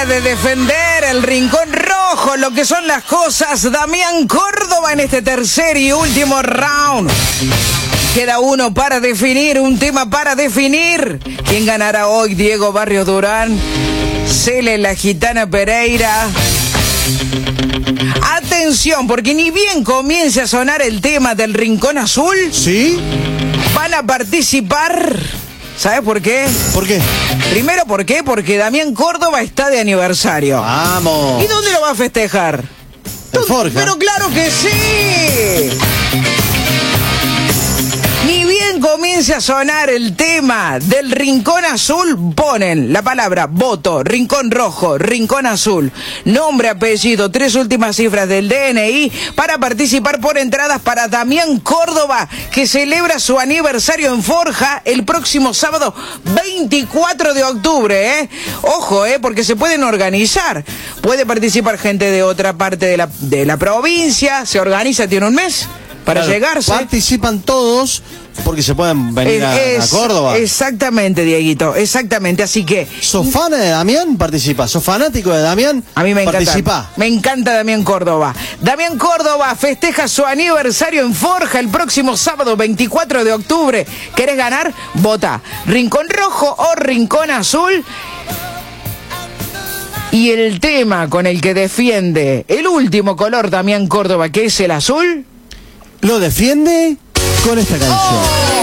manera de defender el Rincón Rojo, lo que son las cosas. Damián Córdoba en este tercer y último round. Queda uno para definir, un tema para definir. ¿Quién ganará hoy? Diego Barrios Durán, Cele la Gitana Pereira. Atención, porque ni bien comience a sonar el tema del Rincón Azul, ¿sí? Van a participar. ¿Sabes por qué? ¿Por qué? Primero, ¿por qué? Porque Damián Córdoba está de aniversario. ¡Vamos! ¿Y dónde lo va a festejar? En Forja. Pero claro que sí. Ni bien comience a sonar el tema del Rincón Azul, ponen la palabra voto, Rincón Rojo, Rincón Azul, nombre, apellido, 3 últimas cifras del DNI para participar por entradas para Damián Córdoba, que celebra su aniversario en Forja el próximo sábado 24 de octubre, ¿eh? Ojo, porque se pueden organizar. Puede participar gente de otra parte de la provincia, se organiza, tiene un mes para llegarse. Participan todos porque se pueden venir a Córdoba. Exactamente, Dieguito, exactamente. Así que... ¿Sos fan de Damián? Participa. ¿Sos fanático de Damián? A mí me encanta. Participa. Me encanta Damián Córdoba. Damián Córdoba festeja su aniversario en Forja el próximo sábado 24 de octubre. ¿Querés ganar? Vota Rincón Rojo o Rincón Azul. Y el tema con el que defiende el último color Damián Córdoba, que es el azul, lo defiende con esta canción.